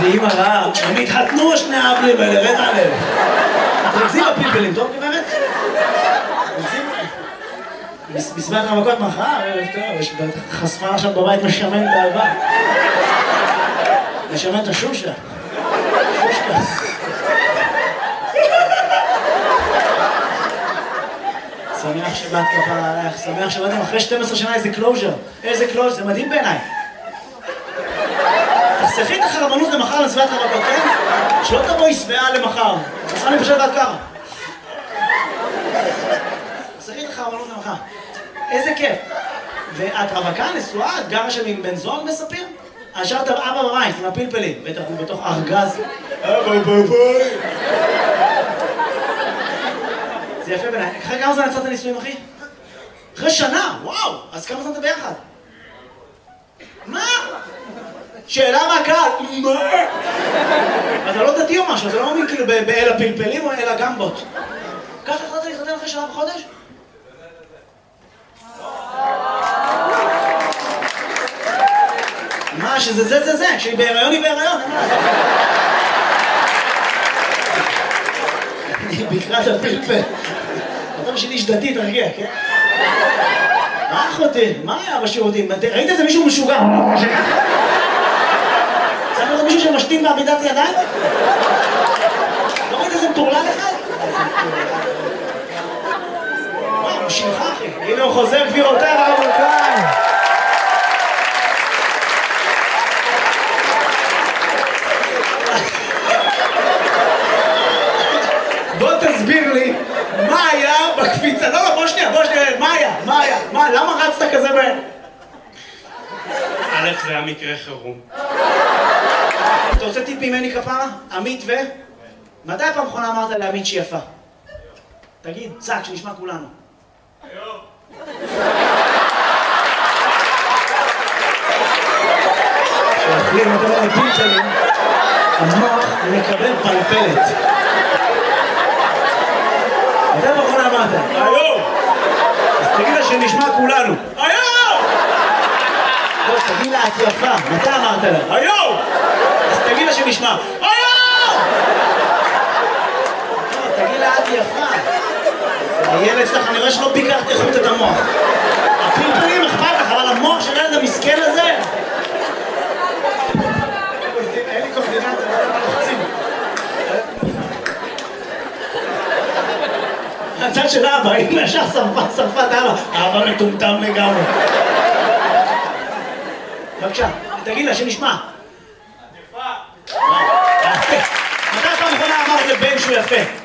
איזה אימא רעה, הם התחתנו שני האבלים האלה, רד עליהם. תרכזים בפלפלים, טוב גברת? בסביבת המכות מחר, ערב טוב, יש חשפה עכשיו בבית משמן באהבה. משמן את השושה. שושקה. שמח שבאת כפרה עליך, שמח שבאתם אחרי 12 שנה איזה קלוז'ר. איזה קלוז'ר, זה מדהים בעיניי. תחסכי את החרבנות למחר לסביבת המכות, כן? שלא תבואי שבעה למחר. תעשה לי פשוט עד ככה. תחסכי את החרבנות למחר. איזה כיף. ואת רווקה, נשואה, את גרה שם עם בן זוג בספיר? השארת אבא בבית עם הפלפלים, בטח הוא בתוך ארגז. אבא בבית. זה יפה בעיניי. אחרי כמה זמן יצאת נישואים, אחי? אחרי שנה, וואו! אז כמה זמן אתה ביחד? מה? שאלה מהקהל, מה? אתה לא דתי או משהו, אתה לא מאמין כאילו באל הפלפלים או אל הגמבות. ככה החלטת להתחתן אחרי שנה וחודש? מה, שזה זה, כשהיא בהיריון היא בהיריון, אין מה לעשות. אני בקרת הפלפל. אתה בשביל איש דתי, תרגיע, כן? מה אחותי? מה היה בשירותים? ראית איזה מישהו משוגע? צריך לראות מישהו שמשתין בעמידת ידיים? לא ראית איזה מטורלל אחד? וואו, הוא שלך אחי. הנה הוא חוזר גבירותיי ורבותיי. בוא תסביר לי מה היה בקפיצה. לא, בוא שנייה, מה היה? למה רצת כזה בהן? א', זה היה מקרה חירום. אתה רוצה טיפ ממני כפרה? עמית ו... מתי הפעם האחרונה אמרת לעמית שהיא יפה? תגיד, צק, שנשמע כולנו. היום. כשאוכלים יותר מדי פלפלים, המוח מקבל פלפלת. מתי הפעם האחרונה אמרת? היום! אז תגיד לה שנשמע כולנו. היום! לא, תגיד לה את יפה. מתי אמרת לה? היום! אז תגיד לה שנשמע. היום! תגיד לה את יפה. הילד שלך, אני רואה שלא ביקרת איכות את המוח. הפלפלים אכפת לך, אבל המוח של הילד המסכן הזה... אין לי קורדינציה, לא יודע מה לחצים. הצד של אבא, אם ישר שרפת אבא. אבא מטומטם לגמרי. בבקשה, תגיד לה שנשמע. יפה. מתי פעם אחרונה אמרת לבן שהוא יפה?